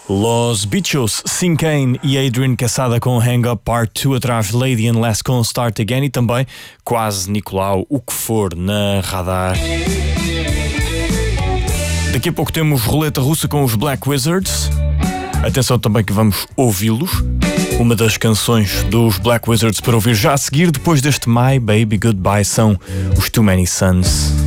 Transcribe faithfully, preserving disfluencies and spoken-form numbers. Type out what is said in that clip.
Los Bichos, Sin Kane e Adrian Quesada com Hang Up Part dois atrás, Lady and Les com Start Again e também Quase Nicolau, o que for na radar. Daqui a pouco temos Roleta Russa com os Black Wizards. Atenção também que vamos ouvi-los. Uma das canções dos Black Wizards para ouvir já a seguir, depois deste My Baby Goodbye, são os Too Many Suns.